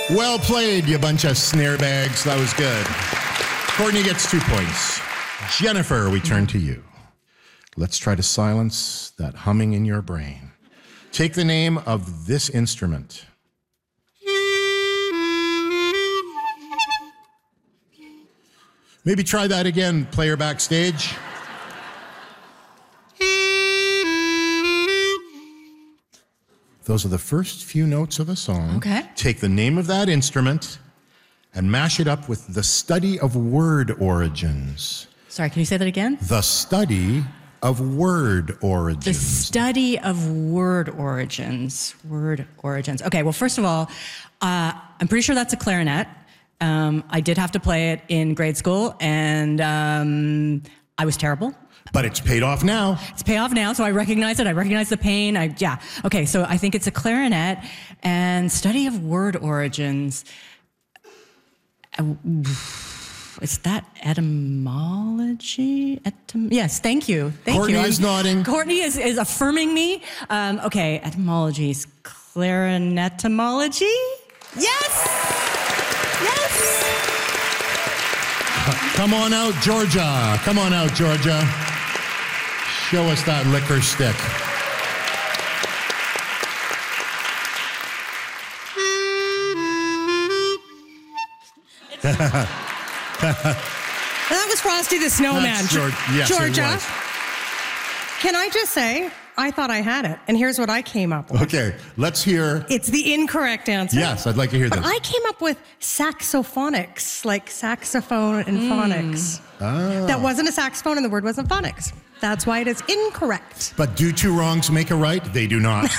Well played, you bunch of snare bags. That was good. Courtney gets 2 points. Jennifer, we turn to you. Let's try to silence that humming in your brain. Take the name of this instrument. Maybe try that again, player backstage. Those are the first few notes of a song. Okay. Take the name of that instrument and mash it up with the study of word origins. Sorry, can you say that again? The study of word origins. The study of word origins. Word origins. Okay, well, first of all, I'm pretty sure that's a clarinet. I did have to play it in grade school, and I was terrible. But it's paid off now. It's paid off now, so I recognize it. I recognize the pain. Okay, so I think it's a clarinet and study of word origins. Is that etymology? Yes, thank you. Courtney is nodding. Courtney is affirming me. Okay, etymologies. Clarinetomology? Yes! Yes! Come on out, Georgia. Come on out, Georgia. Show us that liquor stick. That was Frosty the Snowman. That's yes, Georgia, it was. can I just say, I thought I had it, and here's what I came up with. Okay, let's hear. It's the incorrect answer. Yes, I'd like to hear But this. I came up with saxophonics, like saxophone and phonics. That wasn't a saxophone, and the word wasn't phonics. That's why it is incorrect. But do two wrongs make a right? They do not.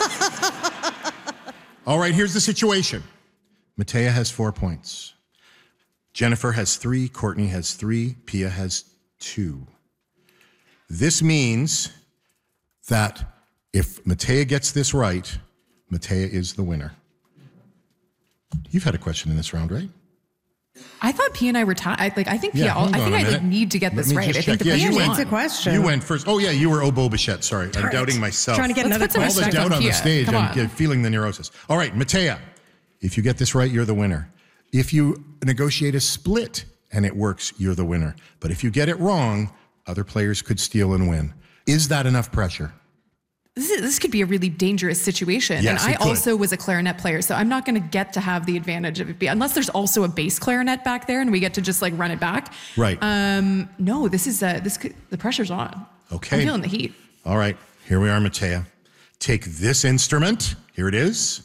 All right, here's the situation. Matea has 4 points. Jennifer has 3, Courtney has 3, Pia has 2. This means that if Matea gets this right, Matea is the winner. You've had a question in this round, right? I thought Pia and I were tied. I think Pia. Yeah, hold on a I minute. need to get Let this me right. just I think check. the Yeah, Pia you won. went. It's a question. You went first. Oh, yeah, you were Oboe Bichette. Sorry, I'm doubting myself. Trying to get another put some All the respect doubt on on the Pia. stage. Come I'm on. feeling the neurosis. All right, Matea, if you get this right, you're the winner. If you negotiate a split and it works, you're the winner. But if you get it wrong, other players could steal and win. Is that enough pressure? This could be a really dangerous situation. Yes, and it I could. also was a clarinet player, so I'm not going to get to have the advantage of it unless there's also a bass clarinet back there and we get to just like run it back. Right. No, the pressure's on. Okay. I'm feeling the heat. All right, here we are, Matea. Take this instrument. Here it is.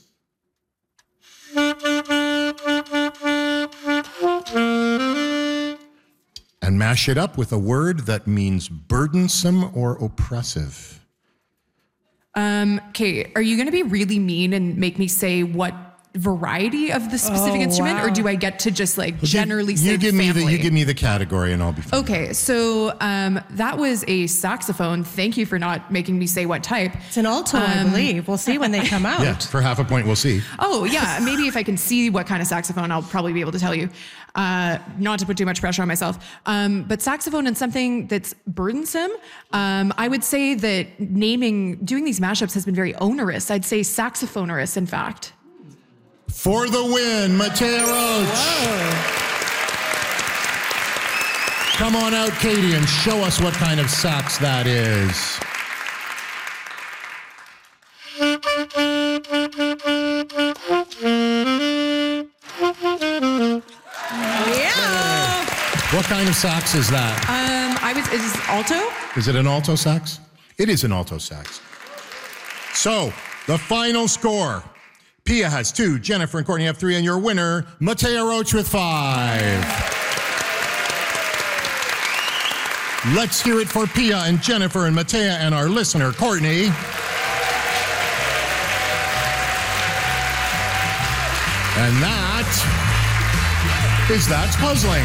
And mash it up with a word that means burdensome or oppressive. Okay, are you going to be really mean and make me say what variety of the specific instrument, or do I get to just like generally say you give family? me the category and I'll be fine. Okay, so that was a saxophone. Thank you for not making me say what type. It's an alto, I believe. We'll see when they come out. Yeah, for half a point, we'll see. Oh, yeah. Maybe if I can see what kind of saxophone, I'll probably be able to tell you. Not to put too much pressure on myself. But saxophone and something that's burdensome, I would say that doing these mashups has been very onerous. I'd say saxophonerous, in fact. For the win, Matea Roach. Whoa. Come on out, Katie, and show us what kind of sax that is. Yeah. What kind of sax is that? Is this alto? Is it an alto sax? It is an alto sax. So, the final score. Pia has 2, Jennifer and Courtney have 3, and your winner, Matea Roach with 5. Let's hear it for Pia and Jennifer and Matea and our listener, Courtney. And That's Puzzling.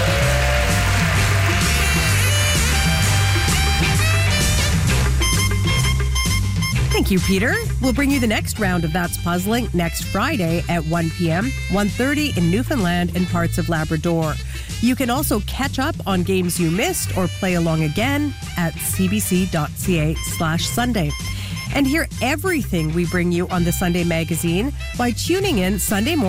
Thank you, Peter. We'll bring you the next round of That's Puzzling next Friday at 1 p.m., 1:30 in Newfoundland and parts of Labrador. You can also catch up on games you missed or play along again at cbc.ca/Sunday. And hear everything we bring you on the Sunday Magazine by tuning in Sunday morning